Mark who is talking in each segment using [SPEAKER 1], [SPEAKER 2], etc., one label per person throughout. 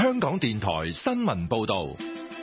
[SPEAKER 1] 香港電台新聞報道。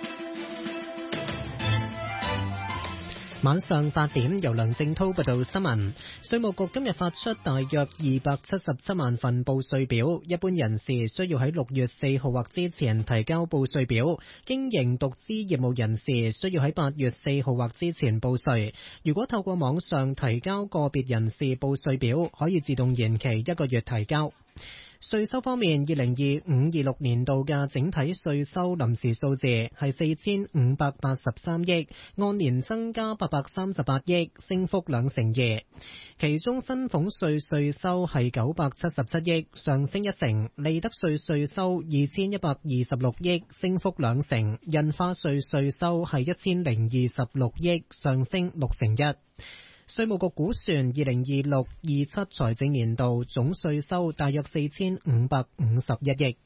[SPEAKER 2] 晚上8點，由梁正滔報道新聞。稅務局今日發出大約277萬份報稅表，一般人士需要喺6月4號或之前提交報稅表，經營獨資業務人士需要喺8月4號或之前報稅。如果透過網上提交個別人士報稅表，可以自動延期1個月提交。稅收方面，2025-26年度嘅整體稅收臨時數字係4583億，按年增加838億，升幅2%。其中薪俸稅稅收係977億，上升1%；利得稅稅收2126億，升幅2%；印花稅稅收係1026億，上升1%。稅務局估算2026-27財政年度總稅收大約4551億。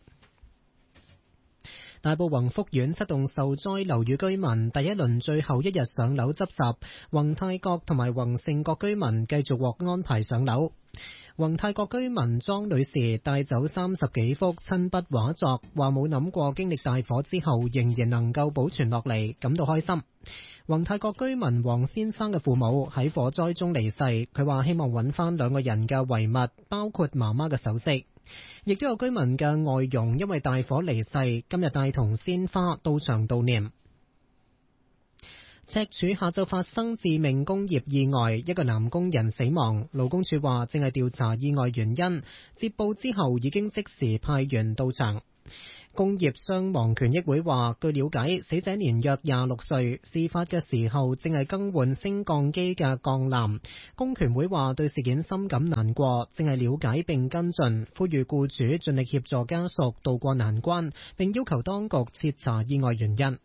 [SPEAKER 2] 大埔宏福苑7棟受災樓宇居民第一輪最後一日上樓執拾，宏泰閣同埋宏盛閣居民繼續獲安排上樓。宏泰閣居民莊女士帶走30幾幅親筆畫作，話冇諗過經歷大火之後仍然能夠保存落嚟，感到開心。宏泰閣居民黃先生嘅父母喺火災中離世，佢話希望揾翻2個人嘅遺物，包括媽媽嘅首飾。亦都有居民嘅外傭因為大火離世，今日帶同鮮花到場悼念。赤柱下晝發生致命工業意外，一個男工人死亡。勞工處話正係調查意外原因，接報之後已經即時派員到場。工業傷亡權益會話，據了解，死者年約26歲，事發嘅時候正係更換升降機嘅鋼纜。工權會話對事件深感難過，正係了解並跟進，呼籲僱主盡力協助家屬渡過難關，並要求當局徹查意外原因。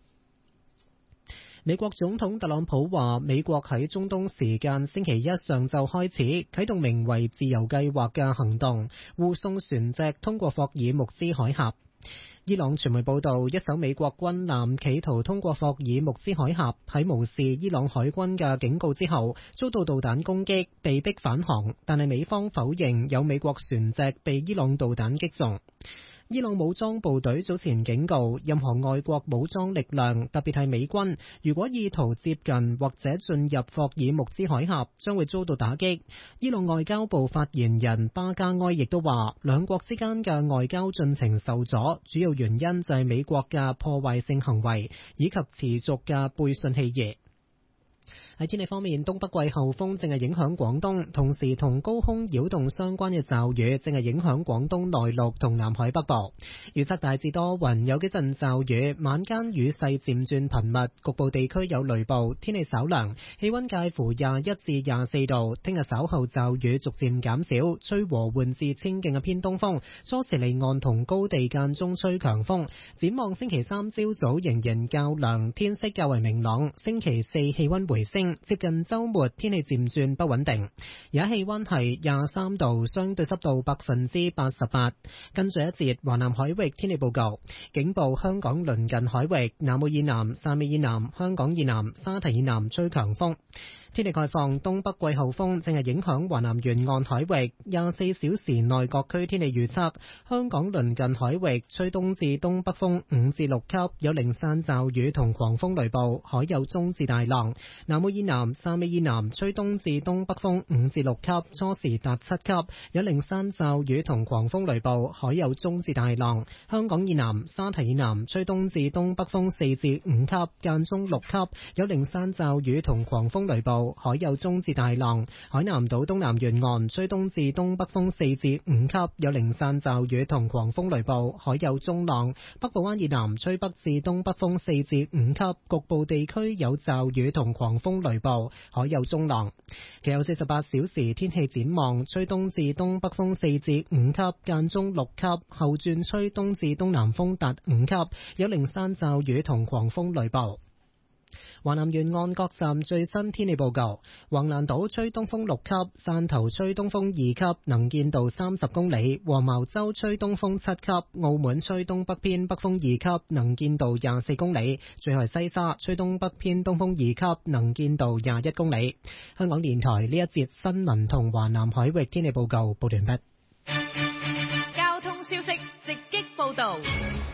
[SPEAKER 2] 美國總統特朗普話，美國喺中東時間星期一上晝開始啟動名為自由計劃嘅行動，護送船隻通過霍爾木茲海峽。伊朗傳媒報道，一艘美國軍艦企圖通過霍爾木茲海峽，喺無視伊朗海軍嘅警告之後，遭到導彈攻擊，被迫返航，但係美方否認有美國船隻被伊朗導彈擊中。伊朗武裝部隊早前警告，任何外國武裝力量，特別係美軍，如果意圖接近或者進入霍爾木茲海峽，將會遭到打擊。伊朗外交部發言人巴加埃亦都話，兩國之間嘅外交進程受阻，主要原因就係美國嘅破壞性行為以及持續嘅背信棄義。喺天氣方面，東北季候風正係影響廣東，同時同高空擾動相關嘅驟雨正係影響廣東內陸同南海北部。預測大致多雲，有幾陣驟雨，晚間雨勢漸轉頻密，局部地區有雷暴，天氣稍涼，氣溫介乎21至24度。聽日稍後驟雨逐漸減少，吹和緩至清勁嘅偏東風，初時離岸同高地間中吹強風。展望星期三朝早仍然較涼，天色較為明朗。星期四氣溫回升，接近週末天氣漸轉不穩定。而家氣溫係23度，相對濕度88%。跟住一節華南海域天氣報告，警報香港鄰近海域、南澳以南、汕尾以南、香港以南、沙堤以南吹強風。天氣概況，東北季候風正係影響華南沿岸海域，24小時內各區天氣預測：香港鄰近海域吹東至東北風5至6級，有零散驟雨同狂風雷暴，海有中至大浪。南澳以南、汕尾以南吹東至東北風5至6級，初時達7級，有零散驟雨同狂風雷暴，海有中至大浪。香港以南、沙堤以南吹東至東北風4至5級，間中6級，有零散驟雨同狂風雷暴，海有中至大浪。海南島東南沿岸吹東至東北風4至5級，有零散驟雨同狂風雷暴，海有中浪。北部灣以南吹北至東北風4至5級，局部地區有驟雨同狂風雷暴，海有中浪。其後48小時天氣展望，吹東至東北風4至5級，間中6級，後轉吹東至東南風達5級，有零散驟雨同狂風雷暴。華南沿岸各站最新天氣報告：橫瀾島吹東風6級，汕頭吹東風2級，能見度30公里；黃茅洲吹東風7級，澳門吹東北偏北風2級，能見度24公里；最後係西沙吹東北偏東風2級，能見度21公里。香港電台呢一節新聞同華南海域天氣報告報完畢。
[SPEAKER 3] 交通消息直擊報道。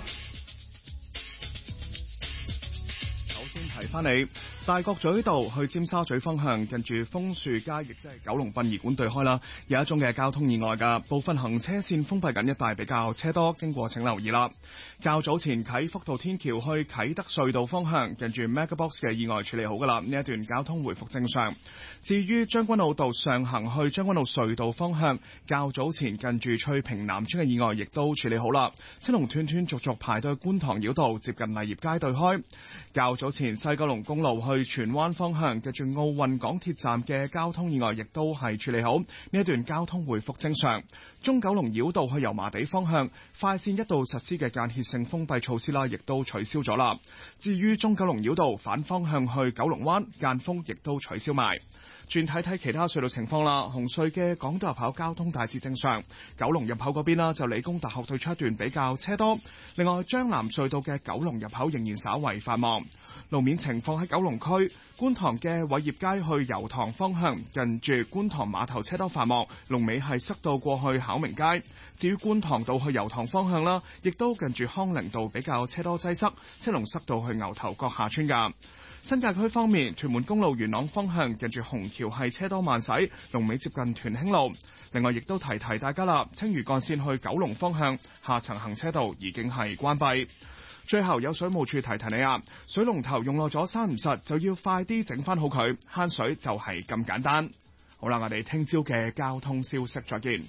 [SPEAKER 3] 提翻你，大角咀道去尖沙咀方向，近住楓樹街，亦即係九龍殯儀館對開啦，有一宗嘅交通意外㗎，部分行車線封閉緊，一帶比較車多，經過請留意啦。較早前啟福道天橋去啟德隧道方向，近住 MegaBox 嘅意外處理好㗎啦，呢一段交通回復正常。至於將軍澳道上行去將軍澳隧道方向，較早前近住翠屏南村嘅意外亦都處理好啦，車龍斷斷續續排到觀塘繞道接近勵業街對開。較早前西九龍公路去荃灣方向，近住奧運港鐵站嘅交通意外亦都係處理好，呢一段交通回復正常。中九龍繞道去油麻地方向，快線一度實施嘅間歇性封閉措施啦，亦都取消咗啦。至於中九龍繞道反方向去九龍灣間封亦都取消埋。轉睇睇其他隧道情況啦，紅隧嘅港島入口交通大致正常，九龍入口嗰邊啦就理工大學對出一段比較車多。另外將南隧道嘅九龍入口仍然稍為繁忙。路面情況喺九龍區觀塘嘅偉業街去油塘方向，近住觀塘碼頭車多繁忙，龍尾係塞到過去考明街。至於觀塘道去油塘方向啦，亦都近住康寧道比較車多擠塞，車龍塞到去牛頭角下村㗎。新界區方面，屯門公路元朗方向近住紅橋係車多慢駛，龍尾接近屯興路。另外亦都提提大家啦，青嶼幹線去九龍方向下層行車道已經係關閉。最後有水務處提提你啊，水龍頭用耐咗閂唔實，就要快啲整翻好佢，慳水就係咁簡單。好啦，我哋聽朝嘅交通消息再見。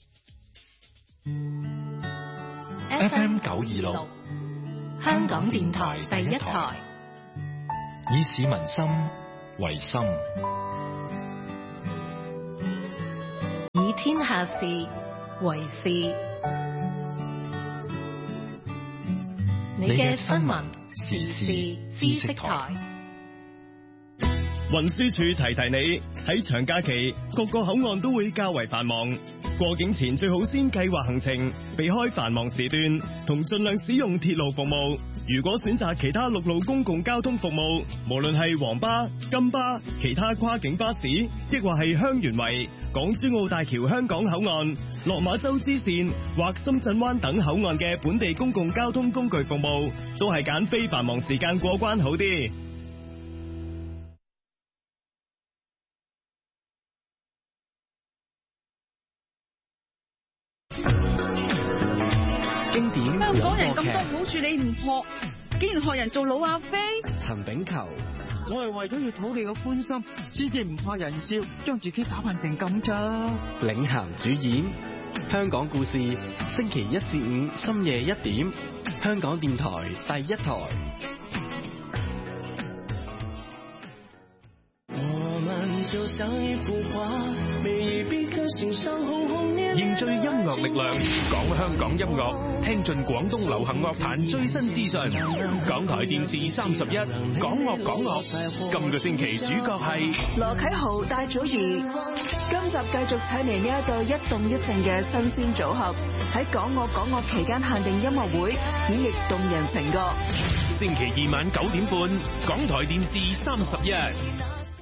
[SPEAKER 1] FM 926
[SPEAKER 4] 香港電台第一台，
[SPEAKER 1] 以市民心為心，
[SPEAKER 4] 以天下事為事。你嘅新聞時事知識台。
[SPEAKER 5] 運輸署提提你，喺長假期各個口岸都會較為繁忙，過境前最好先計劃行程，避開繁忙時段，同盡量使用鐵路服務。如果選擇其他陸路公共交通服務，無論係黃巴、金巴、其他跨境巴士，亦或係香園圍、港珠澳大橋香港口岸、落馬洲支線或深圳灣等口岸嘅本地公共交通工具服務，都係揀非繁忙時間過關好啲。
[SPEAKER 6] 經典
[SPEAKER 7] 香港人咁
[SPEAKER 6] 廣播劇
[SPEAKER 7] 多好處你唔學，竟然學人做老阿飛。
[SPEAKER 6] 陳炳球，
[SPEAKER 7] 我係為咗要討你嘅歡心，先至唔怕人笑，將自己打扮成咁咋。
[SPEAKER 6] 領銜主演，香港故事，星期1至5深夜1點，香港電台第一台。
[SPEAKER 1] 凝聚音樂力量，講香港音樂，聽盡廣東流行樂壇最新資訊。港台電視31，講樂講樂。今個星期主角係
[SPEAKER 8] 羅啟豪、戴祖儀。今集繼續請嚟呢一對一動一靜嘅新鮮組合，喺講樂講樂期間限定音樂會演繹動人情歌。
[SPEAKER 1] 星期2晚9點半，港台電視31。